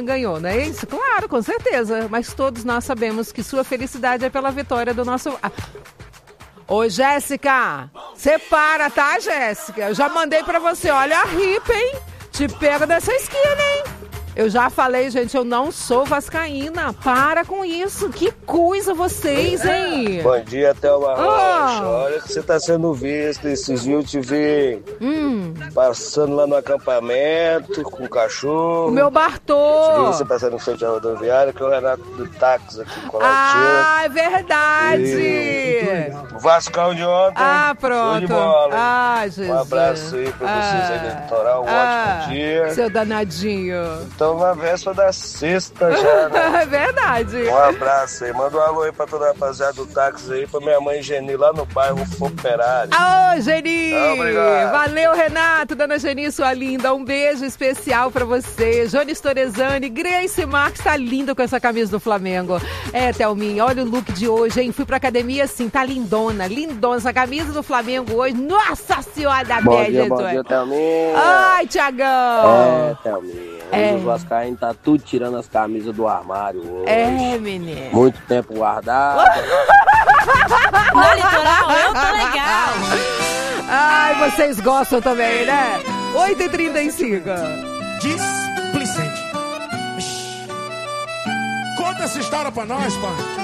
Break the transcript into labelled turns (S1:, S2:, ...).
S1: ganhou, não é isso? Claro, com certeza. Mas todos nós sabemos que sua felicidade é pela vitória do nosso... Ô, Jéssica, separa, tá, Jéssica? Eu já mandei pra você, olha a ripa, hein? Te pega dessa esquina, hein? Eu já falei, gente, eu não sou vascaína. Para com isso. Que coisa vocês, hein?
S2: Bom dia, Thelma Rocha. Olha que você tá sendo visto. Esses dias eu te vi passando lá no acampamento com o cachorro.
S1: O meu Bartô.
S2: Eu vi você passando em frente à rodoviária, que é o Renato do táxi aqui com a
S1: Ah, é verdade.
S2: E o Vascão de ontem.
S1: Ah, pronto.
S2: Show de bola.
S1: Ah, Jesus.
S2: Um abraço aí pra vocês aí no litoral. Um ótimo dia.
S1: Seu danadinho.
S2: Então, uma véspera da sexta já, né?
S1: É verdade.
S2: Um abraço aí. Manda um alô aí pra toda a rapaziada do táxi aí, pra minha mãe Geni lá no bairro Operário.
S1: Ô, Geni!
S2: Obrigado.
S1: Valeu, Renato, dona Geni, sua linda. Um beijo especial pra você. Jones Torezani, Grace Marques, tá linda com essa camisa do Flamengo. É, Thelminha, olha o look de hoje, hein? Fui pra academia assim, tá lindona, lindona. Essa camisa do Flamengo hoje, nossa senhora da média,
S2: Bom dia, Thelminha.
S1: Ai, Tiagão.
S2: Thelminha.
S1: É.
S2: Os vascaínos tá tudo tirando as camisas do armário hoje.
S1: É, menino.
S2: Muito tempo guardado.
S3: No litoral, eu tô legal.
S1: Ai, vocês gostam também, né? 8h35.
S4: Displicente. Conta essa história pra nós, pai.